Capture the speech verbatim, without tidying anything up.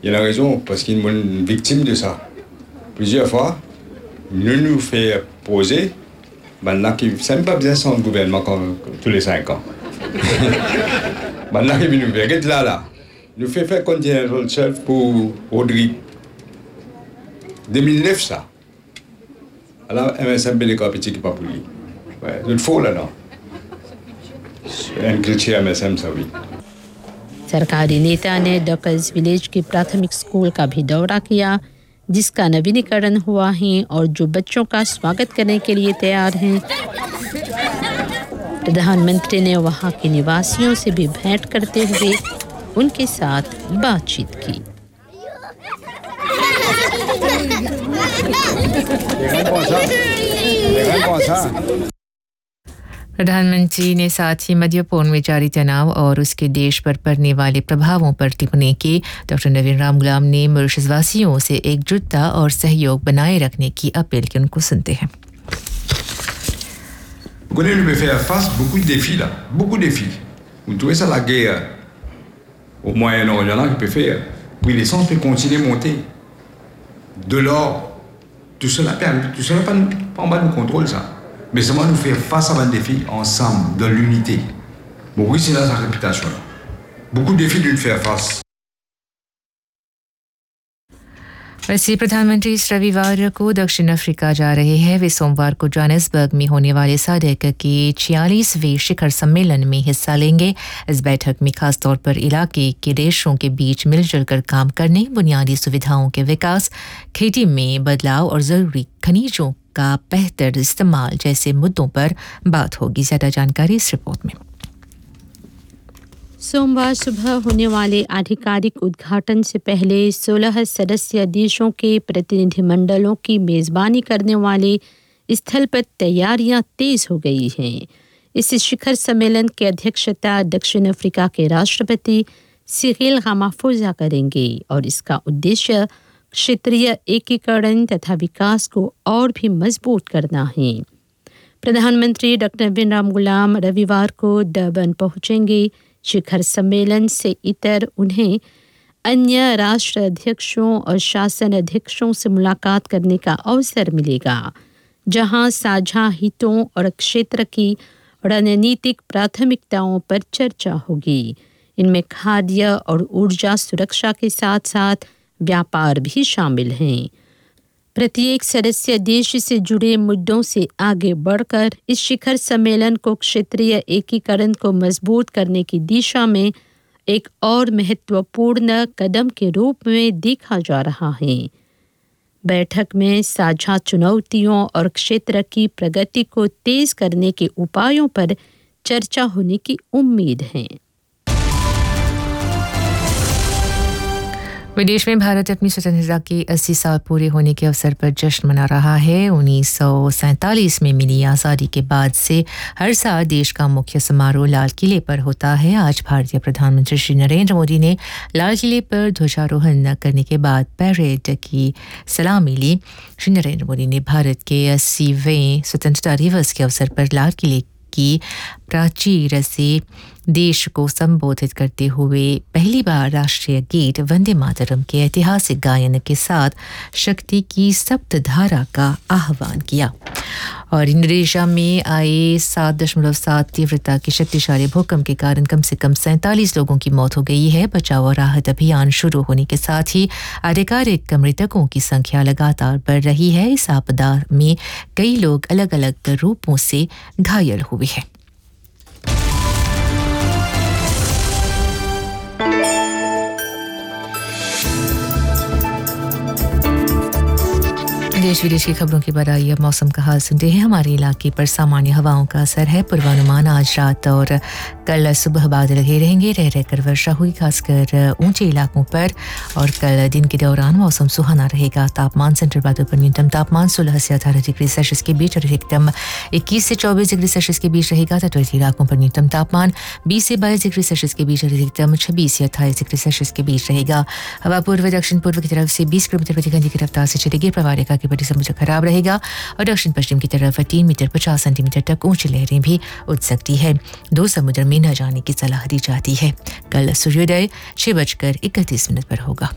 Il a raison, parce qu'il est une victime de ça. Plusieurs fois, nous nous fait poser, maintenant qu'il ça n'a pas besoin de son gouvernement comme, comme tous les cinq ans. Maintenant qu'il nous fait, là, là, nous fait faire continental shelf pour Rodrigue. deux mille neuf, ça. Alors, M S M B, les petit qui pas pour lui. Ouais, c'est faux là, non. Un cliché M S M, ça oui. सरकारी नेता ने डकर्स village के प्राथमिक school का भी दौरा किया, जिसका नवीनीकरण हुआ है और जो बच्चों का स्वागत करने के लिए तैयार हैं। प्रधानमंत्री ने वहां के निवासियों से भी भेंट करते हुए उनके साथ बातचीत की। प्रधानमंत्री ने साथ ही मध्य पूर्व में जारी तनाव और उसके देश पर पड़ने वाले प्रभावों पर टिप्पणी की। डॉक्टर नवीन राम गुलाम ने मॉरिशस वासियों से एकजुटता और सहयोग बनाए रखने की अपील की। उनको सुनते हैं। Vous connaissez, nous faire face beaucoup de défis là, beaucoup de défis. Vous trouvez ça la guerre au Moyen-Orient qui peut faire, puis l'essence peut continuer à monter. De l'or, tout cela permet, tout cela pas, pas en bas de contrôle ça. Mais seulement nous faire face à un défi ensemble, dans l'unité. Maurice, c'est là sa réputation. Beaucoup de défis de nous faire face. वैसे प्रधानमंत्री इस रविवार को दक्षिण Africa जा रहे हैं। वे सोमवार को जोहानिसबर्ग में होने वाले सार्क के छियालीसवें शिखर सम्मेलन में हिस्सा लेंगे। इस बैठक में खास तौर पर इलाके के देशों के बीच मिलजुल कर काम करने, बुनियादी सुविधाओं के विकास, खेती में बदलाव और ज़रूरी खनिजों का बेहतर इस्तेमाल जैसे मुद्दों पर बात होगी। ज़्यादा जानकारी इस रिपोर्ट में। सोमवार सुबह होने वाले आधिकारिक उद्घाटन से पहले सोलह सदस्य देशों के प्रतिनिधिमंडलों की मेज़बानी करने वाले स्थल पर तैयारियां तेज हो गई हैं। इस शिखर सम्मेलन की अध्यक्षता दक्षिण अफ्रीका के राष्ट्रपति सिरिल रामाफोसा करेंगे और इसका उद्देश्य क्षेत्रीय एकीकरण तथा विकास को और भी मजबूत करना है। प्रधानमंत्री डॉक्टर नवीन राम गुलाम रविवार को डरबन पहुंचेंगे। शिखर सम्मेलन से इतर उन्हें अन्य राष्ट्र अध्यक्षों और शासन अध्यक्षों से मुलाकात करने का अवसर मिलेगा, जहां साझा हितों और क्षेत्र की रणनीतिक प्राथमिकताओं पर चर्चा होगी। इनमें खाद्य और ऊर्जा सुरक्षा के साथ साथ व्यापार भी शामिल हैं। प्रत्येक सदस्य देश से जुड़े मुद्दों से आगे बढ़कर इस शिखर सम्मेलन को क्षेत्रीय एकीकरण को मजबूत करने की दिशा में एक और महत्वपूर्ण कदम के रूप में देखा जा रहा है। बैठक में साझा चुनौतियों और क्षेत्र की प्रगति को तेज करने के उपायों पर चर्चा होने की उम्मीद है। विदेश में भारत अपनी स्वतंत्रता के अस्सी साल पूरे होने के अवसर पर जश्न मना रहा है। उन्नीस सौ सैंतालीस में मिली आज़ादी के बाद से हर साल देश का मुख्य समारोह लाल किले पर होता है। आज भारतीय प्रधानमंत्री श्री नरेंद्र मोदी ने लाल किले पर ध्वजारोहण करने के बाद परेड की सलामी ली। श्री नरेंद्र मोदी ने भारत के अस्सीवें स्वतंत्रता दिवस के अवसर पर लाल किले की प्राचीर से देश को संबोधित करते हुए पहली बार राष्ट्रीय गीत वंदे मातरम के ऐतिहासिक गायन के साथ शक्ति की सप्तधारा का आह्वान किया। और इंडोनेशिया में आए सात दशमलव सात तीव्रता के शक्तिशाली भूकंप के कारण कम से कम सैंतालीस लोगों की मौत हो गई है। बचाव और राहत अभियान शुरू होने के साथ ही आधिकारिक मृतकों की संख्या लगातार बढ़ रही है। इस आपदा में कई लोग अलग अलग रूपों से घायल हुए हैं। देश विदेश की खबरों के बाद आइए अब मौसम का हाल सुनते हैं। हमारे इलाके पर सामान्य हवाओं का असर है। पूर्वानुमान आज रात और कल सुबह बादल लगे रहेंगे, रह रहकर वर्षा हुई खासकर ऊंचे इलाकों पर। और कल दिन के दौरान मौसम सुहाना रहेगा। तापमान सेंट्रल बादल पर न्यूनतम तापमान सोलह से अठारह डिग्री सेल्सियस के बीच और अधिकतम इक्कीस से चौबीस डिग्री सेल्सियस के बीच रहेगा। तटवर्ती इलाकों पर न्यूनतम तापमान बीस से बाईस डिग्री सेल्सियस के बीच और अधिकतम छब्बीस से अट्ठाईस डिग्री सेल्सियस के बीच रहेगा। हवा पूर्व दक्षिण पूर्व की तरफ से बीस किलोमीटर प्रति घंटे की रफ्तार से चलेगी। प्रवाह रेखा के प्रति समुद्र खराब रहेगा और दक्षिण पश्चिम की तरफ तीन मीटर पचास सेंटीमीटर तक ऊंची लहरें भी उठ सकती है। दो समुद्र में न जाने की सलाह दी जाती है। कल सूर्योदय छह बजकर इकतीस मिनट पर होगा।